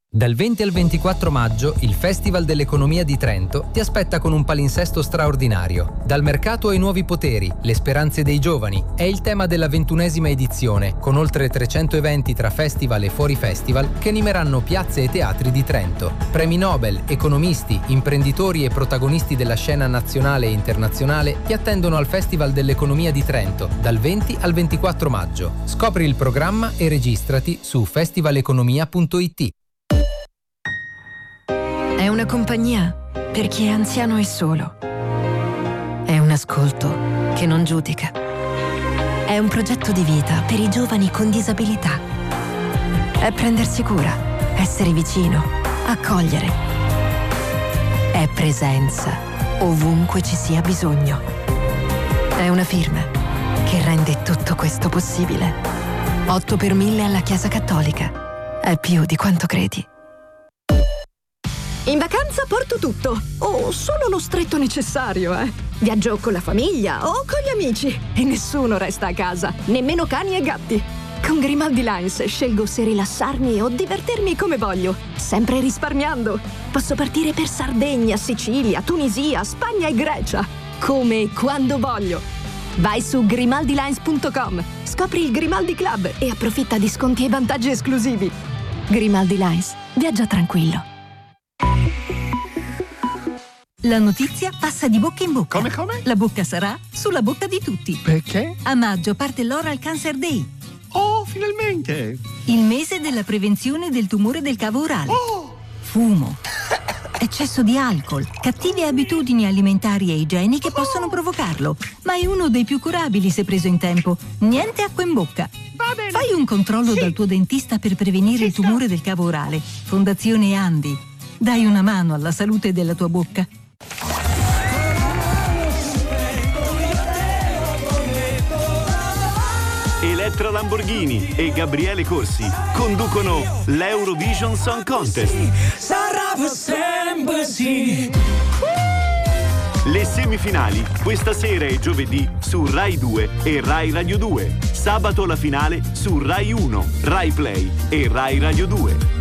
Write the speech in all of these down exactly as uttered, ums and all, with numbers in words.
Dal venti al ventiquattro maggio il Festival dell'Economia di Trento ti aspetta con un palinsesto straordinario. Dal mercato ai nuovi poteri, le speranze dei giovani è il tema della ventunesima edizione, con oltre trecento eventi tra festival e fuori festival che animeranno piazze e teatri di Trento. Premi Nobel, economisti, imprenditori e protagonisti della scena nazionale e internazionale ti attendono al Festival dell'Economia di Trento dal venti al ventiquattro maggio. Scopri il programma e registrati su festivaleconomia punto it. È una compagnia per chi è anziano e solo. È un ascolto che non giudica. È un progetto di vita per i giovani con disabilità. È prendersi cura, essere vicino, accogliere. È presenza ovunque ci sia bisogno. È una firma che rende tutto questo possibile. otto per mille alla Chiesa Cattolica. È più di quanto credi. In vacanza porto tutto, o solo lo stretto necessario, eh. Viaggio con la famiglia o con gli amici e nessuno resta a casa, nemmeno cani e gatti. Con Grimaldi Lines scelgo se rilassarmi o divertirmi come voglio, sempre risparmiando. Posso partire per Sardegna, Sicilia, Tunisia, Spagna e Grecia, come e quando voglio. Vai su grimaldi lines punto com, scopri il Grimaldi Club e approfitta di sconti e vantaggi esclusivi. Grimaldi Lines, viaggia tranquillo. La notizia passa di bocca in bocca. Come, come? La bocca sarà sulla bocca di tutti. Perché? A maggio parte l'Oral Cancer Day. Oh, finalmente! Il mese della prevenzione del tumore del cavo orale. Oh! Fumo, eccesso di alcol, cattive abitudini alimentari e igieniche possono provocarlo, ma è uno dei più curabili se preso in tempo. Niente acqua in bocca. Va bene. Fai un controllo Sì. dal tuo dentista per prevenire Ci il tumore sta. del cavo orale. Fondazione Andi. Dai una mano alla salute della tua bocca. Elettra Lamborghini e Gabriele Corsi conducono l'Eurovision Song Contest. Sarà sempre sì. Le semifinali questa sera e giovedì su Rai due e Rai Radio due. Sabato la finale su Rai uno, Rai Play e Rai Radio due.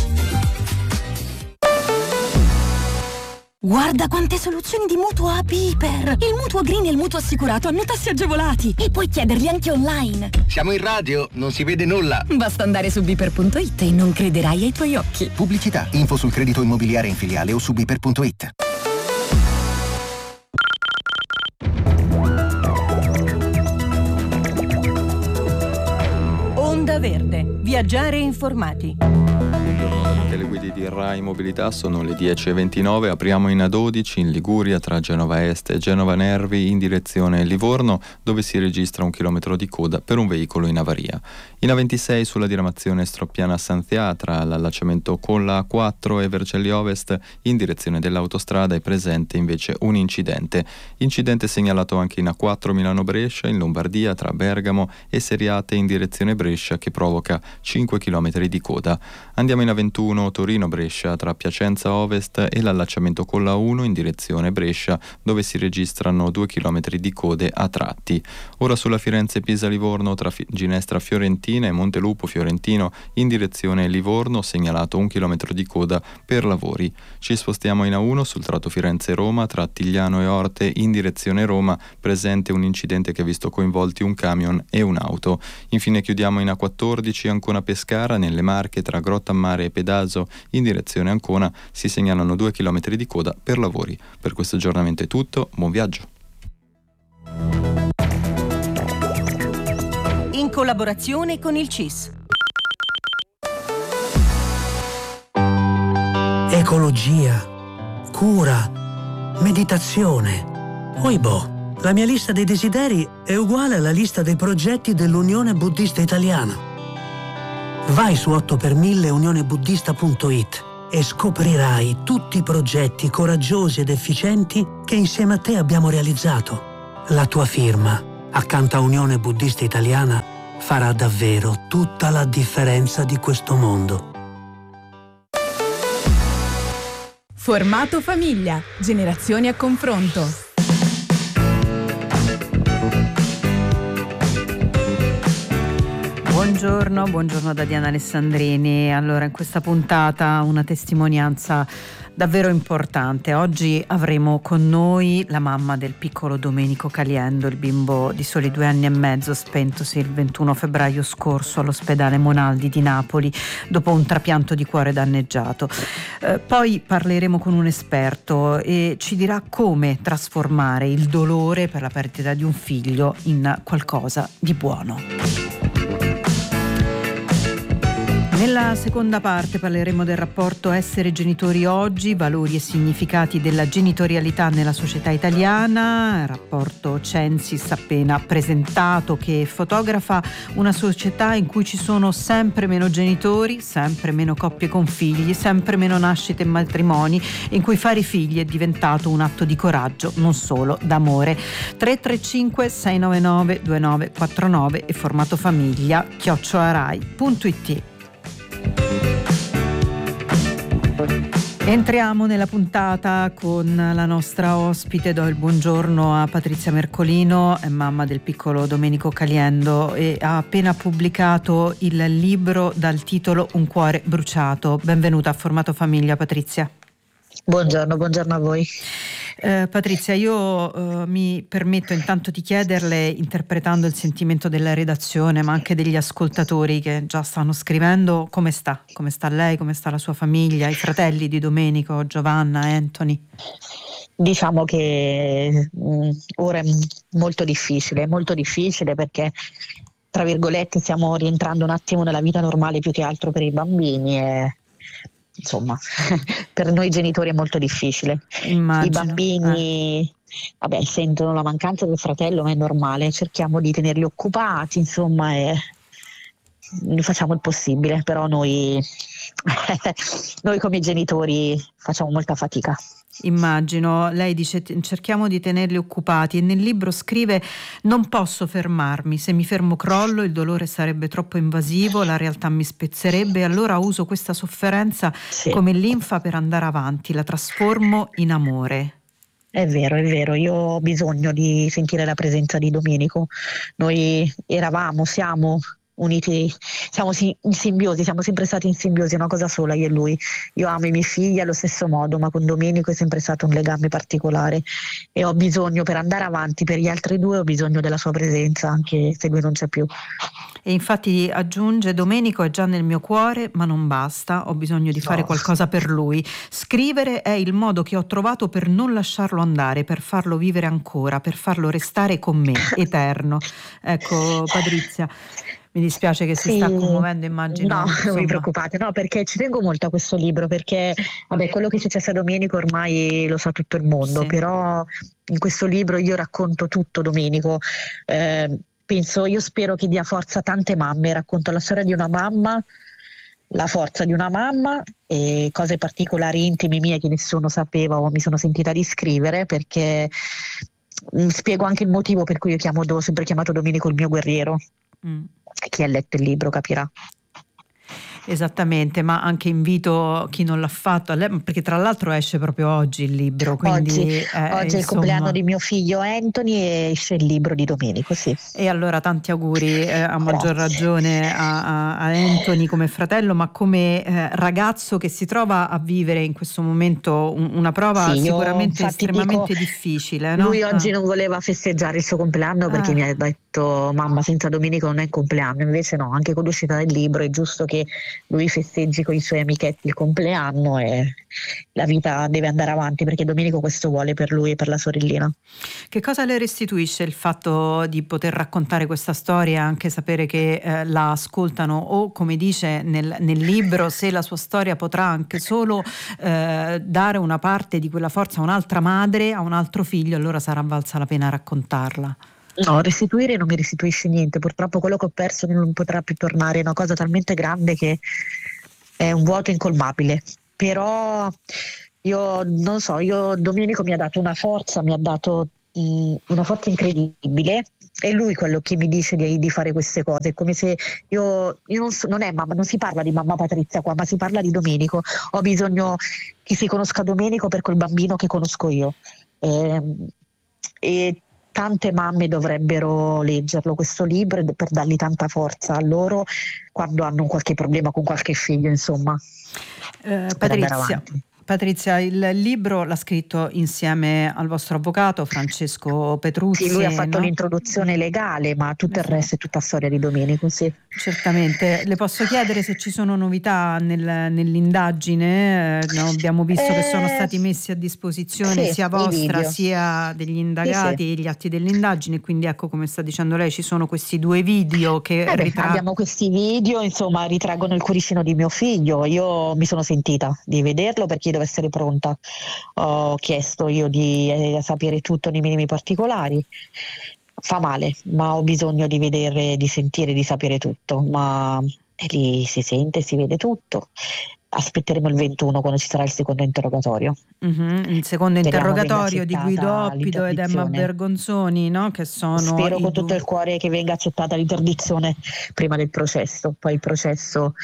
Guarda quante soluzioni di mutuo a Piper! Il mutuo green e il mutuo assicurato hanno tassi agevolati e puoi chiederli anche online. Siamo in radio, non si vede nulla. Basta andare su biper punto it e non crederai ai tuoi occhi. Pubblicità, info sul credito immobiliare in filiale o su biper punto it. Onda Verde. Viaggiare informati. Le guide di Rai Mobilità sono le dieci e ventinove, apriamo in A dodici in Liguria tra Genova Est e Genova Nervi in direzione Livorno, dove si registra un chilometro di coda per un veicolo in avaria. In A ventisei sulla diramazione Stroppiana Sanzia tra l'allacciamento con la A quattro e Vercelli Ovest in direzione dell'autostrada è presente invece un incidente. Incidente segnalato anche in A quattro Milano Brescia in Lombardia tra Bergamo e Seriate in direzione Brescia che provoca cinque chilometri di coda. Andiamo in A ventuno Torino-Brescia tra Piacenza Ovest e l'allacciamento con la uno in direzione Brescia dove si registrano due chilometri di code a tratti. Ora sulla Firenze-Pisa-Livorno tra Fi- Ginestra Fiorentina e Montelupo Fiorentino in direzione Livorno segnalato un chilometro di coda per lavori. Ci spostiamo in A uno sul tratto Firenze-Roma tra Tigliano e Orte in direzione Roma, presente un incidente che ha visto coinvolti un camion e un'auto. Infine chiudiamo in A quattordici Ancona-Pescara nelle Marche tra Grottammare e Pedaso in direzione Ancona si segnalano due chilometri di coda per lavori. Per questo aggiornamento è tutto, buon viaggio. In collaborazione con il C I S. Ecologia, cura, meditazione. Oibò, la mia lista dei desideri è uguale alla lista dei progetti dell'Unione Buddista Italiana. Vai su otto per mille unione buddista punto it e scoprirai tutti i progetti coraggiosi ed efficienti che insieme a te abbiamo realizzato. La tua firma, accanto a Unione Buddista Italiana, farà davvero tutta la differenza di questo mondo. Formato famiglia, generazioni a confronto. Buongiorno, buongiorno da Diana Alessandrini. Allora, in questa puntata una testimonianza davvero importante. Oggi avremo con noi la mamma del piccolo Domenico Caliendo, il bimbo di soli due anni e mezzo spentosi il ventuno febbraio scorso all'ospedale Monaldi di Napoli dopo un trapianto di cuore danneggiato. Eh, poi parleremo con un esperto e ci dirà come trasformare il dolore per la perdita di un figlio in qualcosa di buono. Nella seconda parte parleremo del rapporto essere genitori oggi, valori e significati della genitorialità nella società italiana, rapporto Censis appena presentato che fotografa una società in cui ci sono sempre meno genitori, sempre meno coppie con figli, sempre meno nascite e matrimoni, in cui fare figli è diventato un atto di coraggio, non solo d'amore. tre tre cinque sei nove nove due nove quattro nove e formato famiglia chiocciola rai punto it. Entriamo nella puntata con la nostra ospite. Do il buongiorno a Patrizia Mercolino, è mamma del piccolo Domenico Caliendo e ha appena pubblicato il libro dal titolo Un cuore bruciato. Benvenuta a Formato Famiglia, Patrizia. Buongiorno, buongiorno a voi. Eh, Patrizia, io eh, mi permetto intanto di chiederle, interpretando il sentimento della redazione ma anche degli ascoltatori che già stanno scrivendo, come sta? Come sta lei, come sta la sua famiglia, i fratelli di Domenico, Giovanna, Anthony? Diciamo che mh, ora è molto difficile, molto difficile perché tra virgolette stiamo rientrando un attimo nella vita normale più che altro per i bambini e insomma per noi genitori è molto difficile. Immagino. I bambini eh. vabbè, sentono la mancanza del fratello, ma è normale, cerchiamo di tenerli occupati, insomma, e facciamo il possibile, però noi noi come genitori facciamo molta fatica. Immagino. Lei dice cerchiamo di tenerli occupati e nel libro scrive: non posso fermarmi, se mi fermo crollo, il dolore sarebbe troppo invasivo, la realtà mi spezzerebbe e allora uso questa sofferenza sì. come linfa per andare avanti, la trasformo in amore. È vero, è vero, io ho bisogno di sentire la presenza di Domenico. Noi eravamo, siamo uniti, siamo in simbiosi, siamo sempre stati in simbiosi, è una cosa sola io e lui. Io amo i miei figli allo stesso modo, ma con Domenico è sempre stato un legame particolare e ho bisogno, per andare avanti per gli altri due, ho bisogno della sua presenza anche se lui non c'è più. E infatti aggiunge: Domenico è già nel mio cuore ma non basta, ho bisogno di fare no. qualcosa per lui. Scrivere è il modo che ho trovato per non lasciarlo andare, per farlo vivere ancora, per farlo restare con me, eterno. Ecco, Patrizia, mi dispiace che si sì. sta commuovendo, immagino. No, insomma. Non vi preoccupate, no, perché ci tengo molto a questo libro, perché vabbè, quello che è successo a Domenico ormai lo sa tutto il mondo, sì. però in questo libro io racconto tutto Domenico. Eh, penso, io spero che dia forza a tante mamme, racconto la storia di una mamma, la forza di una mamma e cose particolari intime mie che nessuno sapeva o mi sono sentita di scrivere, perché mh, spiego anche il motivo per cui io chiamo, ho sempre chiamato Domenico il mio guerriero. Mm. Chi ha letto il libro capirà. Esattamente, ma anche invito chi non l'ha fatto a le- perché tra l'altro esce proprio oggi il libro, quindi oggi, eh, oggi è insomma... il compleanno di mio figlio Anthony e esce il libro di Domenico, sì. E allora tanti auguri eh, a maggior ragione a, a, a Anthony come fratello, ma come eh, ragazzo che si trova a vivere in questo momento un, una prova sì, sicuramente estremamente dico, difficile, no? Lui oggi ah. non voleva festeggiare il suo compleanno perché ah. mi ha detto: mamma, senza Domenico non è compleanno. Invece no, anche con l'uscita del libro è giusto che lui festeggi con i suoi amichetti il compleanno e la vita deve andare avanti, perché Domenico questo vuole per lui e per la sorellina. Che cosa le restituisce il fatto di poter raccontare questa storia e anche sapere che eh, la ascoltano, o come dice nel, nel libro, se la sua storia potrà anche solo eh, dare una parte di quella forza a un'altra madre, a un altro figlio, allora sarà valsa la pena raccontarla? No, restituire non mi restituisce niente, purtroppo quello che ho perso non potrà più tornare, è una cosa talmente grande che è un vuoto incolmabile, però io non so, io Domenico mi ha dato una forza, mi ha dato mh, una forza incredibile, è lui quello che mi dice di, di fare queste cose, è come se io, io non, so, non è mamma, non si parla di mamma Patrizia qua, ma si parla di Domenico, ho bisogno che si conosca Domenico per quel bambino che conosco io, e, e tante mamme dovrebbero leggerlo questo libro per dargli tanta forza a loro quando hanno qualche problema con qualche figlio, insomma. Eh, Patrizia, Patrizia, il libro l'ha scritto insieme al vostro avvocato Francesco Petruzzi. Sì, lui ha fatto no? l'introduzione legale, ma tutto il resto è tutta storia di Domenico, sì. Certamente. Le posso chiedere se ci sono novità nel, nell'indagine? Eh, no, abbiamo visto eh, che sono stati messi a disposizione sì, sia vostra sia degli indagati sì, sì. gli atti dell'indagine, quindi ecco, come sta dicendo lei, ci sono questi due video che eh beh, ritraggono. Abbiamo questi video, insomma, ritraggono il cuoricino di mio figlio. Io mi sono sentita di vederlo perché devo essere pronta. Ho chiesto io di eh, sapere tutto nei minimi particolari. Fa male, ma ho bisogno di vedere, di sentire, di sapere tutto, ma e lì si sente, si vede tutto. Aspetteremo il ventuno quando ci sarà il secondo interrogatorio. Mm-hmm. Il secondo Speriamo interrogatorio di Guido Oppido ed Emma l'interdizione. Bergonzoni, no? Che sono Spero i con du- tutto il cuore che venga accettata l'interdizione prima del processo, poi il processo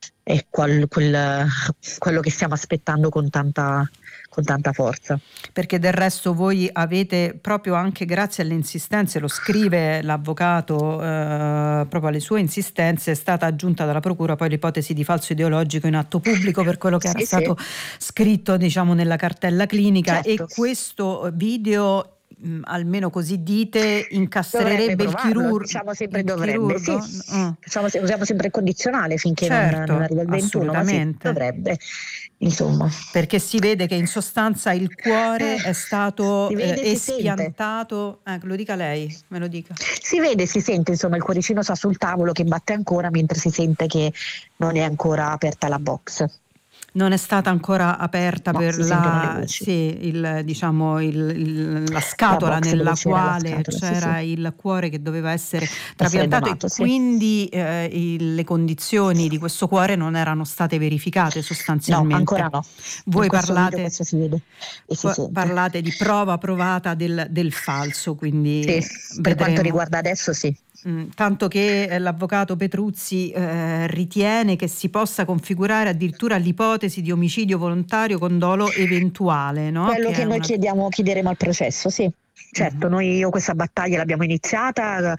è quel, quel, quello che stiamo aspettando con tanta, con tanta forza. Perché del resto voi avete, proprio anche grazie alle insistenze, lo scrive l'avvocato, eh, proprio alle sue insistenze, è stata aggiunta dalla procura poi l'ipotesi di falso ideologico in atto pubblico per quello che Sì, era sì. stato scritto, diciamo, nella cartella clinica. Certo. E questo video, mh, almeno così dite, incastrerebbe Dovrebbe il provarlo, chirurgo. diciamo sempre il dovrebbe, chirurgo? sì. Mm. Facciamo, usiamo sempre il condizionale finché Certo, non, non arriva il ventuno, ma sì, assolutamente. dovrebbe, insomma. Perché si vede che in sostanza il cuore Eh, è stato si vede, eh, si sente. espiantato. Eh, lo dica lei, me lo dica. Si vede, si sente, insomma, il cuoricino sta sul tavolo che batte ancora, mentre si sente che non è ancora aperta la box. Non è stata ancora aperta No, per si sentono le la, voci. sì, il, diciamo, il, il- la scatola La box nella dove c'era la quale scatola, sì, c'era sì. il cuore che doveva essere trapiantato, donato, e sì. quindi eh, il- le condizioni di questo cuore non erano state verificate No, sostanzialmente. ancora no. Voi In questo parlate, video questo si vede e si pa- sente. parlate di prova provata del, del falso, quindi Sì, per quanto vedremo. riguarda adesso sì. Mm, tanto che eh, l'avvocato Petruzzi eh, ritiene che si possa configurare addirittura l'ipotesi di omicidio volontario con dolo eventuale, no? Quello Che che è noi una- chiediamo, chiederemo al processo, sì. Certo, Mhm. noi io questa battaglia l'abbiamo iniziata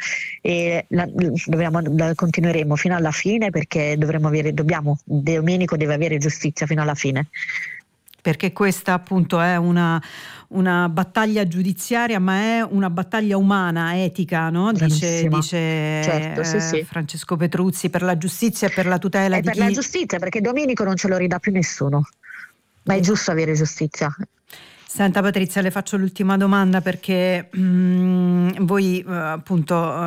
e la, dobbiamo, la continueremo fino alla fine perché dovremo avere, dobbiamo, Domenico deve avere giustizia fino alla fine. Perché questa appunto è una, una battaglia giudiziaria, ma è una battaglia umana, etica, no? Dice, Bravissima. dice Certo, sì, eh, sì. Francesco Petruzzi, per la giustizia e per la tutela È di per chi... la giustizia, perché Domenico non ce lo ridà più nessuno, ma è giusto avere giustizia. Senta Patrizia, le faccio l'ultima domanda perché mh, voi eh, appunto eh,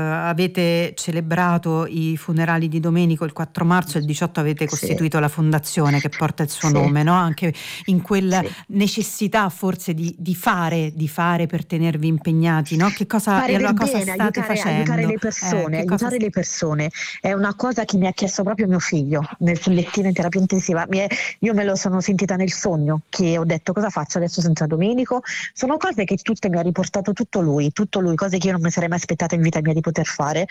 avete celebrato i funerali di Domenico il quattro marzo e il diciotto avete costituito Sì. la fondazione che porta il suo Sì. nome, no? Anche in quella Sì. necessità forse di, di fare, di fare per tenervi impegnati, no? Che cosa, Fare e allora del cosa bene, state aiutare, facendo? aiutare le Eh, persone, che cosa aiutare le persone è una cosa che mi ha chiesto proprio mio figlio nel sul lettino in terapia intensiva. Mi è- io me lo sono sentita nel sogno che ho detto cosa faccio adesso senza Domenico. Sono cose che tutte mi ha riportato tutto lui, tutto lui, cose che io non mi sarei mai aspettata in vita mia di poter fare.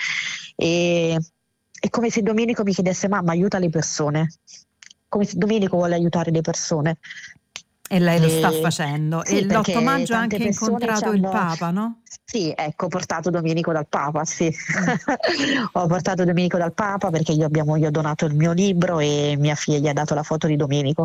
E è come se Domenico mi chiedesse: mamma, aiuta le persone, come se Domenico vuole aiutare le persone. E lei lo E- sta facendo. sì, e l'otto perché maggio ha tante anche persone incontrato ci il hanno- Papa, no? Sì, ecco, ho portato Domenico dal Papa, sì. Ho portato Domenico dal Papa perché io, abbiamo, io ho donato il mio libro e mia figlia gli ha dato la foto di Domenico.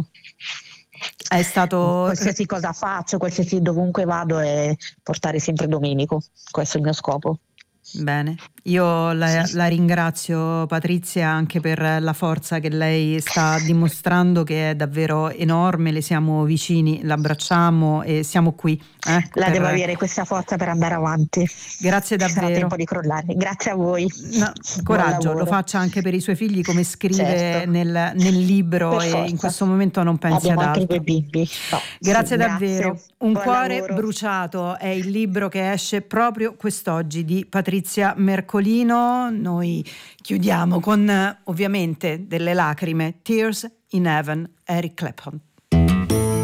È stato... Qualsiasi cosa faccio, qualsiasi dovunque vado, è portare sempre Domenico. Questo è il mio scopo. Bene, io la, la ringrazio Patrizia anche per la forza che lei sta dimostrando, che è davvero enorme, le siamo vicini, l'abbracciamo e siamo qui. eh, La per- devo avere questa forza per andare avanti. Grazie Ci sarà davvero. tempo di crollare. Grazie a voi. No, coraggio, lavoro. lo faccia anche per i suoi figli, come scrive Certo. nel, nel libro, Per e forza. in questo momento non pensi Abbiamo ad anche altro. due bimbi. No, Grazie sì, davvero. grazie. Un Buon cuore lavoro. bruciato è il libro che esce proprio quest'oggi di Patrizia Mercolino. Noi chiudiamo con eh, ovviamente delle lacrime. Tears in Heaven, Eric Clapton.